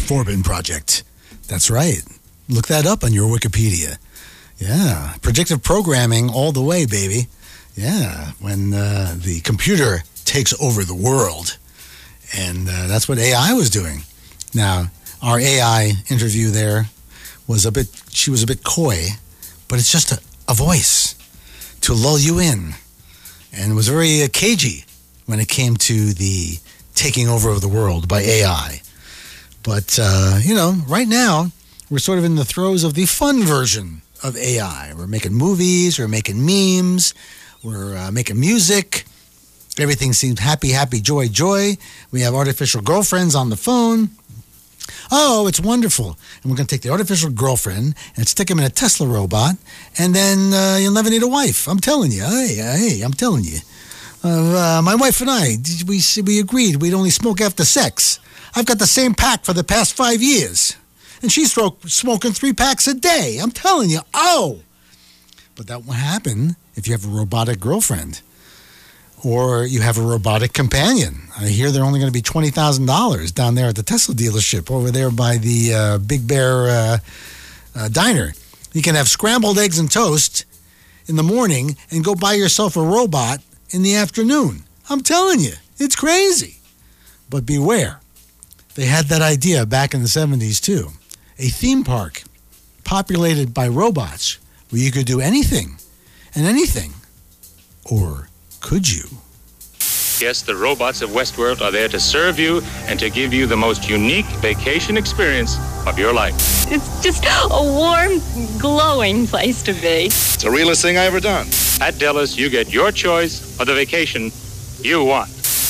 Forbin Project. That's right. Look that up on your Wikipedia. Yeah, predictive programming all the way, baby. Yeah, when the computer takes over the world. And that's what AI was doing. Now, our AI interview there she was a bit coy, but it's just a voice to lull you in. And it was very cagey when it came to the taking over of the world by AI. But, right now, we're sort of in the throes of the fun version of AI. We're making movies, we're making memes, we're making music. Everything seems happy, happy, joy, joy. We have artificial girlfriends on the phone. Oh, it's wonderful. And we're going to take the artificial girlfriend and stick him in a Tesla robot, and then you'll never need a wife. I'm telling you. Hey, I'm telling you. My wife and I, we agreed we'd only smoke after sex. I've got the same pack for the past 5 years. And she's smoking 3 packs a day. I'm telling you. Oh! But that won't happen if you have a robotic girlfriend. Or you have a robotic companion. I hear they're only going to be $20,000 down there at the Tesla dealership over there by the Big Bear diner. You can have scrambled eggs and toast in the morning and go buy yourself a robot in the afternoon. I'm telling you, it's crazy. But beware. They had that idea back in the 70s, too. A theme park populated by robots where you could do anything and anything. Or could you? Yes, the robots of Westworld are there to serve you and to give you the most unique vacation experience of your life. It's just a warm, glowing place to be. It's the realest thing I ever done. At Delos, you get your choice of the vacation you want.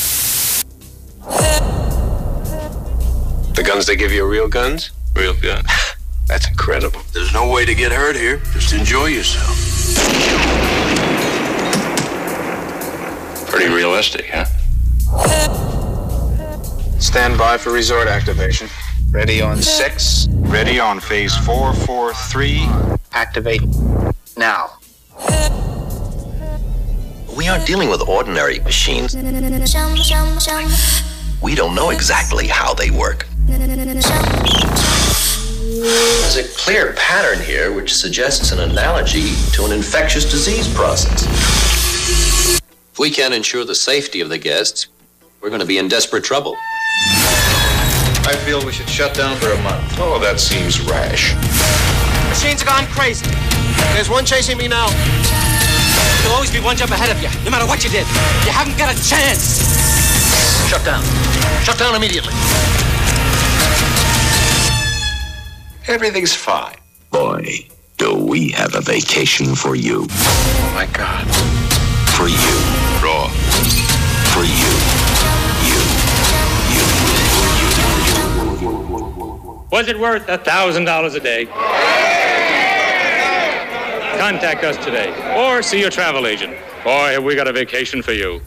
The guns they give you are real guns? Real good. That's incredible. There's no way to get hurt here. Just enjoy yourself. Pretty realistic, huh? Stand by for resort activation. Ready on 6. Ready on phase 443. Activate now. We aren't dealing with ordinary machines. We don't know exactly how they work. There's a clear pattern here which suggests an analogy to an infectious disease process. If we can't ensure the safety of the guests, we're going to be in desperate trouble. I feel we should shut down for a month. Oh, that seems rash. Machines have gone crazy. There's one chasing me now. There'll always be one jump ahead of you, no matter what you did. You haven't got a chance. Shut down. Shut down immediately. Everything's fine. Boy, do we have a vacation for you. Oh, my God. For you. Raw. For you. Was it worth $1,000 a day? Contact us today or see your travel agent. Boy, have we got a vacation for you.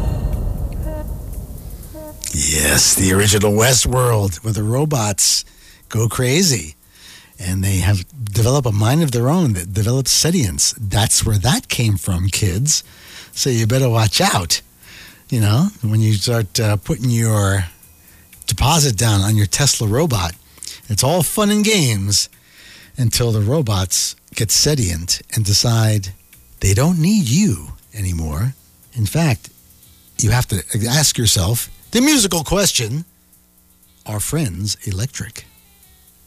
Yes, the original Westworld where the robots go crazy. And they have developed a mind of their own that develops sentience. That's where that came from, kids. So you better watch out. You know, when you start putting your deposit down on your Tesla robot, it's all fun and games until the robots get sentient and decide they don't need you anymore. In fact, you have to ask yourself the musical question, are friends electric?